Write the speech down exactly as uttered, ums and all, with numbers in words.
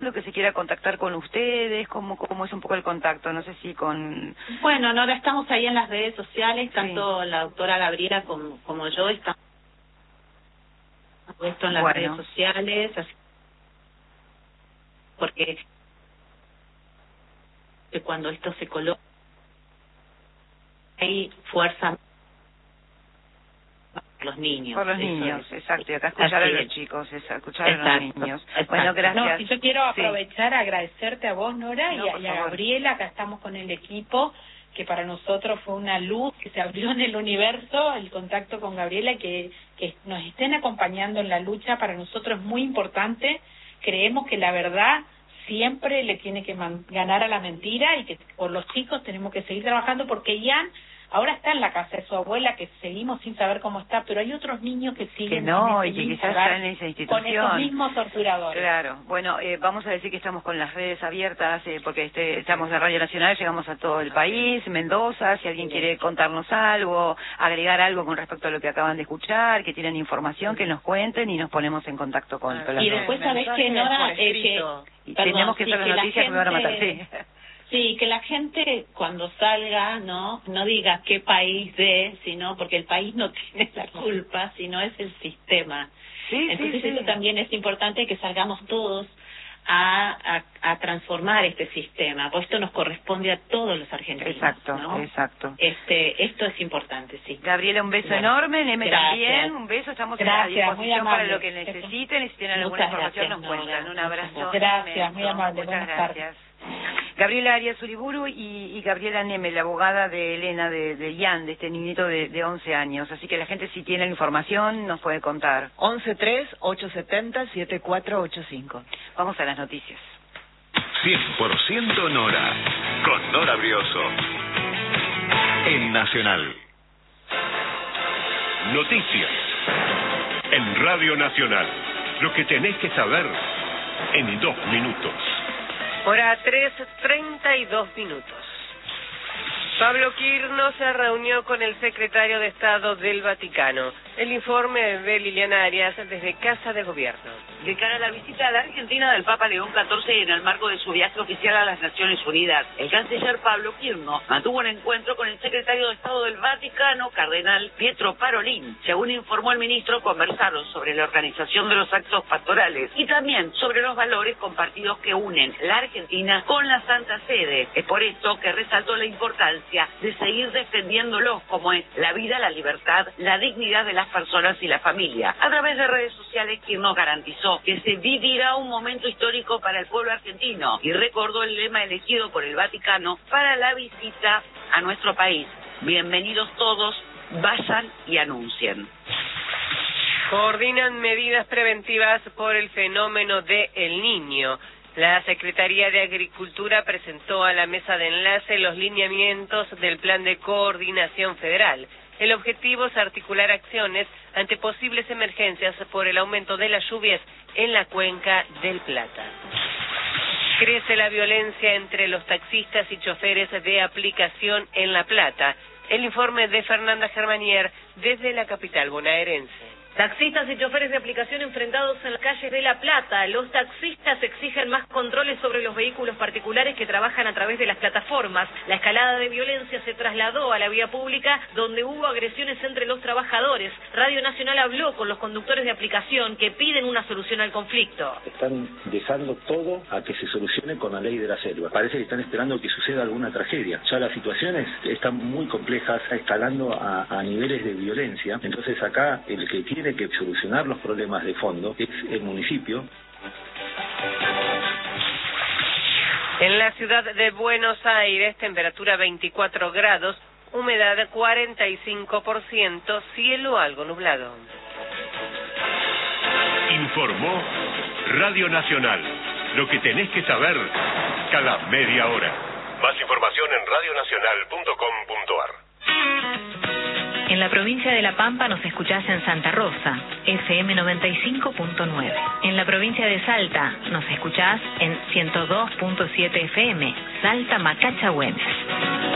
lo que se quiera contactar con ustedes, cómo, cómo es un poco el contacto, no sé si con... Bueno, ahora estamos ahí en las redes sociales, tanto sí. la doctora Gabriela como, como yo estamos puesto en las bueno. redes sociales, así, porque cuando esto se coloca hay fuerza por los niños. Por los niños, es, exacto, y acá escuchar así a los es. chicos, es, escuchar exacto, a los niños. Exacto. Bueno, gracias. No, y yo quiero aprovechar sí. a agradecerte a vos, Nora, no, y, a, y a Gabriela, acá estamos con el equipo, que para nosotros fue una luz que se abrió en el universo, el contacto con Gabriela, que, que nos estén acompañando en la lucha, para nosotros es muy importante. Creemos que la verdad siempre le tiene que man- ganar a la mentira, y que por los chicos tenemos que seguir trabajando, porque Ian ahora está en la casa de su abuela, que seguimos sin saber cómo está, pero hay otros niños que siguen que no, y que quizás están en esa institución. Con esos mismos torturadores. Claro. Bueno, eh, vamos a decir que estamos con las redes abiertas, eh, porque este, estamos en Radio Nacional, llegamos a todo el país, Mendoza, si alguien quiere contarnos algo, agregar algo con respecto a lo que acaban de escuchar, que tienen información, que nos cuenten y nos ponemos en contacto con, con las Y después, ¿sabés qué, Nora? Eh, que, y perdón, tenemos que sí, hacer que las noticias que me van a matar, sí. Sí, que la gente cuando salga, no no diga qué país de, sino porque el país no tiene la culpa, sino es el sistema. Sí, Entonces sí, sí. eso también es importante, que salgamos todos a, a, a transformar este sistema, pues esto nos corresponde a todos los argentinos. Exacto, ¿no? exacto. Este, esto es importante, sí. Gabriela, un beso bueno, enorme, Neme también, un beso, estamos gracias, a disposición para lo que necesiten, y si tienen alguna muchas información gracias, nos cuentan. Un abrazo. Gracias, inmenso. muy amable, muchas buenas gracias. Gabriela Arias Uriburu y, y Gabriela Neme, la abogada de Elena, de, de Ian, de este niñito de, de once años. Así que la gente, si tiene información, nos puede contar. once tres, ocho siete cero, siete cuatro ocho cinco. Vamos a las noticias. cien por ciento Nora, con Nora Brioso. En Nacional. Noticias. En Radio Nacional. Lo que tenés que saber en dos minutos. Hora tres, treinta y dos minutos. Pablo Quirno se reunió con el secretario de Estado del Vaticano. El informe de Liliana Arias desde Casa de Gobierno. De cara a la visita a la Argentina del Papa León catorce y en el marco de su viaje oficial a las Naciones Unidas, el canciller Pablo Quirno mantuvo un encuentro con el secretario de Estado del Vaticano, cardenal Pietro Parolin. Según informó el ministro, conversaron sobre la organización de los actos pastorales y también sobre los valores compartidos que unen la Argentina con la Santa Sede. Es por esto que resaltó la importancia de seguir defendiéndolos, como es la vida, la libertad, la dignidad de las personas y la familia. A través de redes sociales, Quirno garantizó que se vivirá un momento histórico para el pueblo argentino y recordó el lema elegido por el Vaticano para la visita a nuestro país: bienvenidos todos, vayan y anuncien. Coordinan medidas preventivas por el fenómeno de El Niño. La Secretaría de Agricultura presentó a la mesa de enlace los lineamientos del Plan de Coordinación Federal. El objetivo es articular acciones ante posibles emergencias por el aumento de las lluvias en la cuenca del Plata. Crece la violencia entre los taxistas y choferes de aplicación en La Plata. El informe de Fernanda Germanier desde la capital bonaerense. Taxistas y choferes de aplicación enfrentados en las calles de La Plata. Los taxistas exigen más controles sobre los vehículos particulares que trabajan a través de las plataformas. La escalada de violencia se trasladó a la vía pública, donde hubo agresiones entre los trabajadores. Radio Nacional habló con los conductores de aplicación que piden una solución al conflicto. Están dejando todo a que se solucione con la ley de la selva. Parece que están esperando que suceda alguna tragedia. Ya las situaciones están muy complejas, escalando a, a niveles de violencia. Entonces acá el que tiene tiene que solucionar los problemas de fondo es el municipio. En la ciudad de Buenos Aires, temperatura veinticuatro grados, humedad cuarenta y cinco por ciento, cielo algo nublado. Informó Radio Nacional. Lo que tenés que saber cada media hora. Más información en radio nacional punto com punto ar. En la provincia de La Pampa nos escuchás en Santa Rosa, F M noventa y cinco punto nueve. En la provincia de Salta nos escuchás en ciento dos punto siete F M, Salta Macachahuense.